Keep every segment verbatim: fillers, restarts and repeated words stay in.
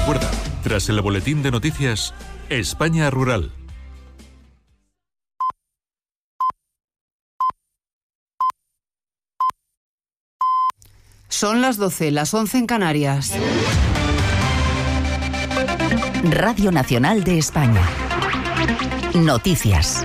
Recuerda, tras el boletín de noticias, España Rural. Son las doce, las once en Canarias. Radio Nacional de España. Noticias.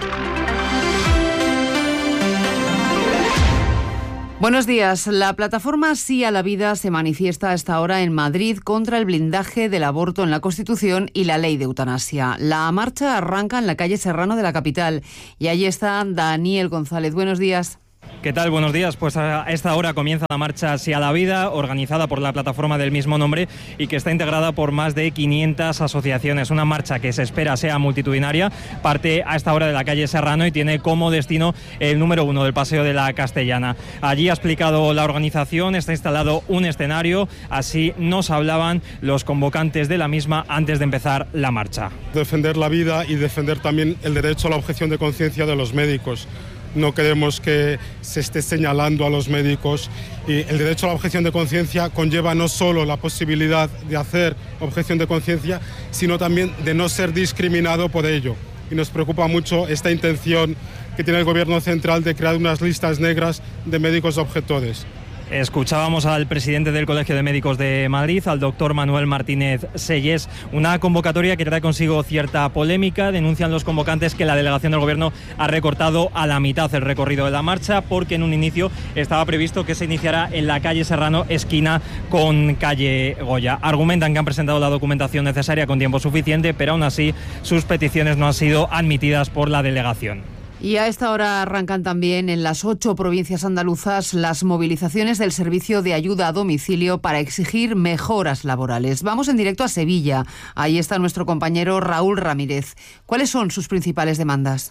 Buenos días. La plataforma Sí a la Vida se manifiesta a esta hora en Madrid contra el blindaje del aborto en la Constitución y la ley de eutanasia. La marcha arranca en la calle Serrano de la capital y allí está Daniel González. Buenos días. ¿Qué tal? Buenos días. Pues a esta hora comienza la marcha Sí a la Vida, organizada por la plataforma del mismo nombre y que está integrada por más de quinientas asociaciones. Una marcha que se espera sea multitudinaria, parte a esta hora de la calle Serrano y tiene como destino el número uno del Paseo de la Castellana. Allí ha explicado la organización, está instalado un escenario, así nos hablaban los convocantes de la misma antes de empezar la marcha. Defender la vida y defender también el derecho a la objeción de conciencia de los médicos. No queremos que se esté señalando a los médicos y el derecho a la objeción de conciencia conlleva no solo la posibilidad de hacer objeción de conciencia, sino también de no ser discriminado por ello. Y nos preocupa mucho esta intención que tiene el Gobierno central de crear unas listas negras de médicos objetores. Escuchábamos al presidente del Colegio de Médicos de Madrid, al doctor Manuel Martínez Selles, una convocatoria que trae consigo cierta polémica. Denuncian los convocantes que la delegación del Gobierno ha recortado a la mitad el recorrido de la marcha porque en un inicio estaba previsto que se iniciara en la calle Serrano, esquina con calle Goya. Argumentan que han presentado la documentación necesaria con tiempo suficiente, pero aún así sus peticiones no han sido admitidas por la delegación. Y a esta hora arrancan también en las ocho provincias andaluzas las movilizaciones del servicio de ayuda a domicilio para exigir mejoras laborales. Vamos en directo a Sevilla. Ahí está nuestro compañero Raúl Ramírez. ¿Cuáles son sus principales demandas?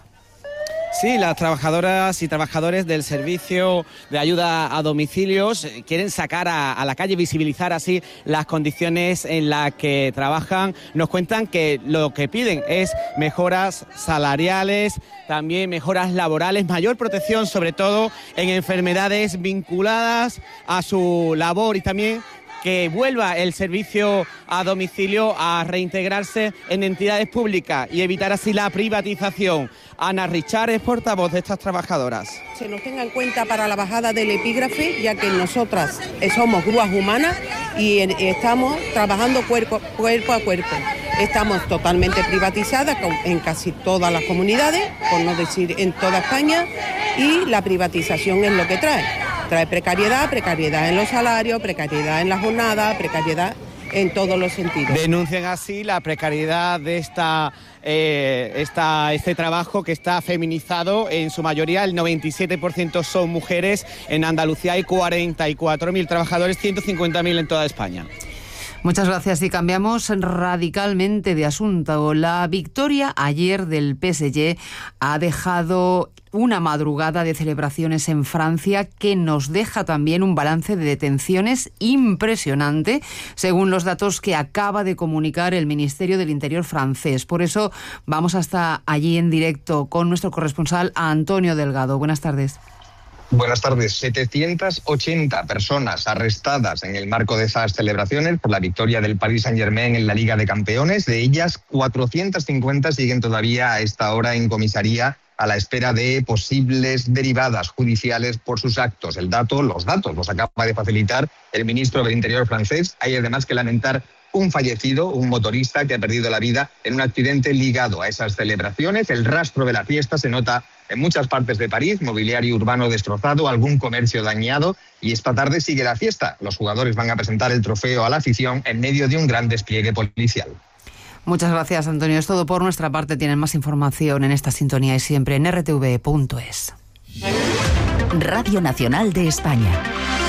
Sí, las trabajadoras y trabajadores del servicio de ayuda a domicilios quieren sacar a, a la calle, visibilizar así las condiciones en las que trabajan. Nos cuentan que lo que piden es mejoras salariales, también mejoras laborales, mayor protección, sobre todo en enfermedades vinculadas a su labor y también que vuelva el servicio a domicilio a reintegrarse en entidades públicas y evitar así la privatización. Ana Richard es portavoz de estas trabajadoras. Se nos tenga en cuenta para la bajada del epígrafe, ya que nosotras somos grúas humanas y estamos trabajando cuerpo, cuerpo a cuerpo. Estamos totalmente privatizadas en casi todas las comunidades, por no decir en toda España, y la privatización es lo que trae. Trae precariedad, precariedad en los salarios, precariedad en la jornada, precariedad en todos los sentidos. Denuncian así la precariedad de esta, eh, esta, este trabajo que está feminizado en su mayoría. El noventa y siete por ciento son mujeres. En Andalucía hay cuarenta y cuatro mil trabajadores, ciento cincuenta mil en toda España. Muchas gracias y cambiamos radicalmente de asunto. La victoria ayer del P S G ha dejado una madrugada de celebraciones en Francia que nos deja también un balance de detenciones impresionante, según los datos que acaba de comunicar el Ministerio del Interior francés. Por eso vamos hasta allí en directo con nuestro corresponsal Antonio Delgado. Buenas tardes. Buenas tardes. setecientas ochenta personas arrestadas en el marco de esas celebraciones por la victoria del Paris Saint-Germain en la Liga de Campeones. De ellas, cuatrocientas cincuenta siguen todavía a esta hora en comisaría a la espera de posibles derivadas judiciales por sus actos. El dato, los datos los acaba de facilitar el ministro del Interior francés. Hay además que lamentar un fallecido, un motorista que ha perdido la vida en un accidente ligado a esas celebraciones. El rastro de la fiesta se nota en muchas partes de París, mobiliario urbano destrozado, algún comercio dañado, y esta tarde sigue la fiesta. Los jugadores van a presentar el trofeo a la afición en medio de un gran despliegue policial. Muchas gracias, Antonio. Es todo por nuestra parte. Tienen más información en esta sintonía y siempre en r t v punto es. Radio Nacional de España.